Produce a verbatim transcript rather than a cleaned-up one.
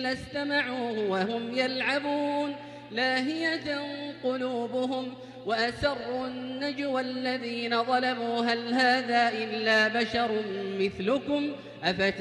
استمعوه وهم يلعبون لاهية قلوبهم وأسروا النجوى الذين ظلموا هل هذا إلا بشر مثلكم أفتأتون